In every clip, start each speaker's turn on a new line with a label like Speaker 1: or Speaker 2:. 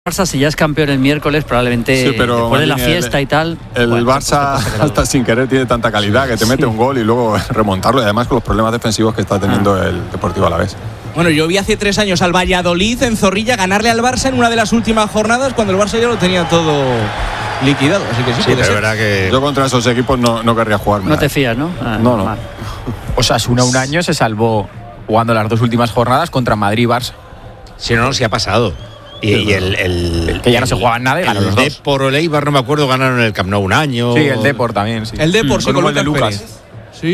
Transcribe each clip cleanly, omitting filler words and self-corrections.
Speaker 1: Barça, si ya es campeón el miércoles, probablemente
Speaker 2: sí, pero
Speaker 1: después de la fiesta y tal.
Speaker 2: El Barça, hasta sin querer, tiene tanta calidad que te mete un gol y luego remontarlo, y además con los problemas defensivos que está teniendo el Deportivo Alavés.
Speaker 3: Bueno, yo vi hace 3 años al Valladolid en Zorrilla ganarle al Barça en una de las últimas jornadas cuando el Barça ya lo tenía todo liquidado, así que sí puede ser.
Speaker 2: Verdad que yo contra esos equipos no querría jugar.
Speaker 1: No te fías, ¿no?
Speaker 2: No.
Speaker 4: Osasuna un año se salvó jugando las 2 últimas jornadas contra Madrid y Barça.
Speaker 5: Si no, sí ha pasado. Y el
Speaker 4: que ya no se jugaban nada y ganaron los dos.
Speaker 5: El Depor o el Eibar, no me acuerdo, ganaron el Camp Nou un año.
Speaker 4: Sí, el Depor también, sí.
Speaker 3: El Depor, sí,
Speaker 4: con gol de Lucas.
Speaker 3: Sí.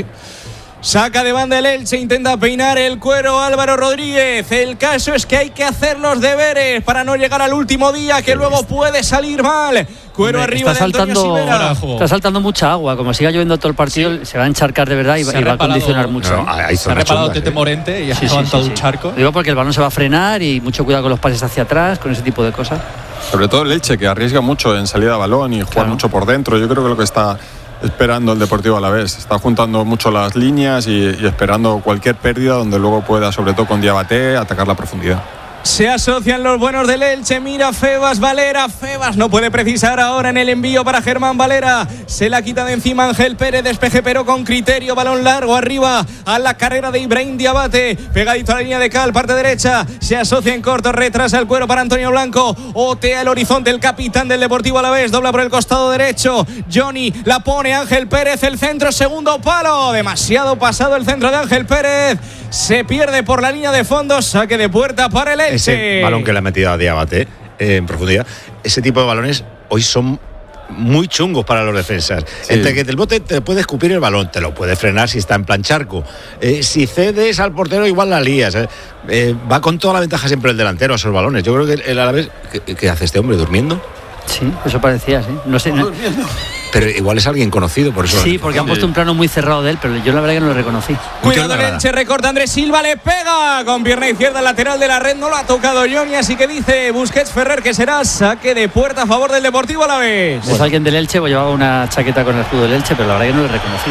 Speaker 3: Saca de banda el Elche, intenta peinar el cuero Álvaro Rodríguez. El caso es que hay que hacer los deberes para no llegar al último día, que luego puede salir mal. Cuero arriba de Antonio Sivera.
Speaker 1: Está saltando mucha agua, como siga lloviendo todo el partido, se va a encharcar de verdad y va a condicionar mucho.
Speaker 6: Se ha reparado Tete Morente y ha levantado un charco.
Speaker 1: Digo porque el balón se va a frenar y mucho cuidado con los pases hacia atrás, con ese tipo de cosas.
Speaker 2: Sobre todo el Elche, que arriesga mucho en salida de balón y jugar mucho por dentro. Yo creo que lo que está esperando el Deportivo Alavés, está juntando mucho las líneas y esperando cualquier pérdida donde luego pueda, sobre todo con Diabaté, atacar la profundidad.
Speaker 3: Se asocian los buenos del Elche, mira Febas, Valera, Febas no puede precisar ahora en el envío para Germán Valera, se la quita de encima Ángel Pérez, despeje pero con criterio, balón largo arriba a la carrera de Ibrahim Diabaté, pegadito a la línea de cal, parte derecha, se asocia en corto, retrasa el cuero para Antonio Blanco, otea el horizonte el capitán del Deportivo Alavés, dobla por el costado derecho, Johnny la pone Ángel Pérez, el centro, segundo palo, demasiado pasado el centro de Ángel Pérez, se pierde por la línea de fondo, saque de puerta para el Elche.
Speaker 5: Ese balón que le ha metido a Diabaté en profundidad, ese tipo de balones hoy son muy chungos para los defensas. Entre que el bote te puede escupir el balón, te lo puede frenar si está en plan charco. Si cedes al portero igual la lías. Va con toda la ventaja siempre el delantero a esos balones. Yo creo que el Alavés, ¿qué hace este hombre? ¿Durmiendo?
Speaker 1: Sí, eso parecía, sí. No sé.
Speaker 5: Pero igual es alguien conocido, por eso.
Speaker 1: Sí, porque han puesto un plano muy cerrado de él, pero yo la verdad que no lo reconocí.
Speaker 3: Cuidado el Elche, recorta Andrés Silva, le pega con pierna izquierda lateral de la red, no lo ha tocado Johnny, así que dice Busquets Ferrer que será saque de puerta a favor del Deportivo Alavés.
Speaker 1: Es alguien del Elche, pues llevaba una chaqueta con el escudo del Elche, pero la verdad que no lo he reconocido.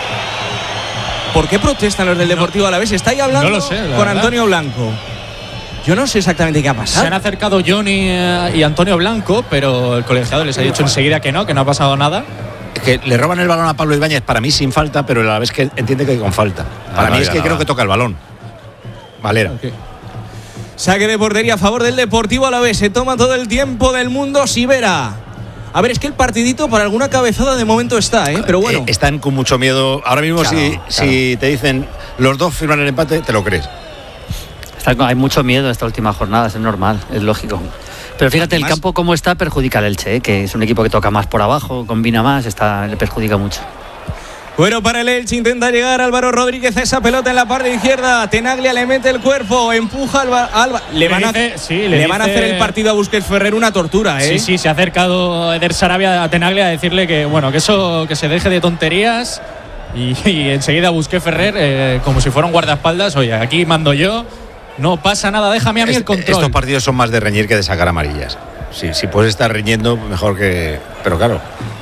Speaker 3: ¿Por qué protestan los del Deportivo Alavés? Está ahí hablando con Antonio Blanco. Yo no sé exactamente qué ha pasado.
Speaker 6: Se han acercado Johnny y Antonio Blanco, pero el colegiado les ha dicho enseguida que no ha pasado nada.
Speaker 5: Que le roban el balón a Pablo Ibáñez, para mí sin falta, pero a la vez que entiende que con falta. Para mí es que creo que toca el balón. Valera.
Speaker 3: Okay. Saque de portería a favor del Deportivo Alavés. Se toma todo el tiempo del mundo Sivera. A ver, es que el partidito para alguna cabezada de momento está, pero bueno.
Speaker 5: Están con mucho miedo. Ahora mismo si te dicen los dos firman el empate, te lo crees.
Speaker 1: Hay mucho miedo en esta última jornada, es normal, es lógico. Pero fíjate, el campo como está perjudica al Elche, que es un equipo que toca más por abajo, combina más, le perjudica mucho.
Speaker 3: Bueno, para el Elche intenta llegar Álvaro Rodríguez a esa pelota en la parte izquierda. Tenaglia le mete el cuerpo, empuja Alba. Le van a hacer el partido a Busquets Ferrer una tortura,
Speaker 6: Sí, se ha acercado Eder Sarabia a Tenaglia a decirle que se deje de tonterías. Y enseguida Busquets Ferrer, como si fuera un guardaespaldas, oye, aquí mando yo. No pasa nada, déjame a mí el control.
Speaker 5: Estos partidos son más de reñir que de sacar amarillas. Si puedes estar riñendo, mejor que. Pero claro,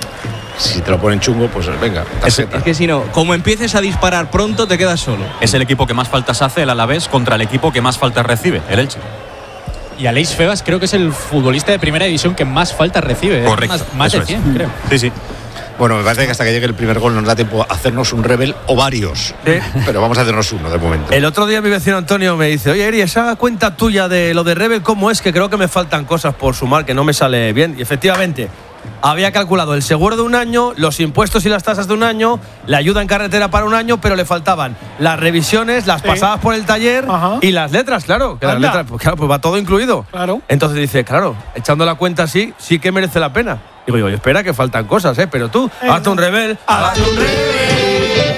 Speaker 5: si te lo ponen chungo, pues venga.
Speaker 3: Es que si no, como empieces a disparar pronto, te quedas solo.
Speaker 7: Es el equipo que más faltas hace, el Alavés, contra el equipo que más faltas recibe, el Elche.
Speaker 6: Y Aleix Febas creo que es el futbolista de primera división que más faltas recibe.
Speaker 7: Correcto.
Speaker 6: Más de 100, creo.
Speaker 7: Sí.
Speaker 5: Bueno, me parece que hasta que llegue el primer gol nos da tiempo a hacernos un rebel o varios. Pero vamos a hacernos uno de momento.
Speaker 8: El otro día mi vecino Antonio me dice: oye, Eri, esa cuenta tuya de lo de rebel, ¿cómo es? Que creo que me faltan cosas por sumar, que no me sale bien. Y efectivamente, había calculado el seguro de un año, los impuestos y las tasas de un año, la ayuda en carretera para un año, pero le faltaban las revisiones, las pasadas por el taller y las letras, claro. Que las letras, pues va todo incluido. Claro. Entonces dice, claro, echando la cuenta así, sí que merece la pena. Digo, espera que faltan cosas, pero tú, hazte un rebel. ¡Hazte un rebel!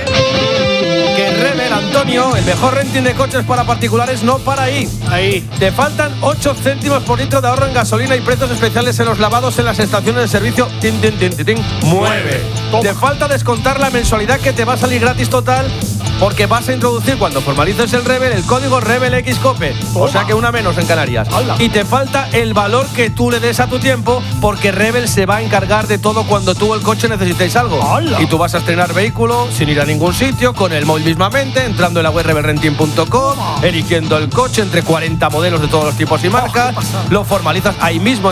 Speaker 8: Que rebel, Antonio, el mejor renting de coches para particulares no para ahí. Te faltan 8 céntimos por litro de ahorro en gasolina y precios especiales en los lavados en las estaciones de servicio. ¡Mueve! Te falta descontar la mensualidad que te va a salir gratis total porque vas a introducir cuando formalices el Rebel el código RebelXCOPE, o sea que una menos en Canarias. Y te falta el valor que tú le des a tu tiempo, porque Rebel se va a encargar de todo cuando tú o el coche necesitéis algo. Y tú vas a estrenar vehículo sin ir a ningún sitio, con el móvil mismamente, entrando en la web rebelrenting.com, eligiendo el coche entre 40 modelos de todos los tipos y marcas, lo formalizas ahí mismo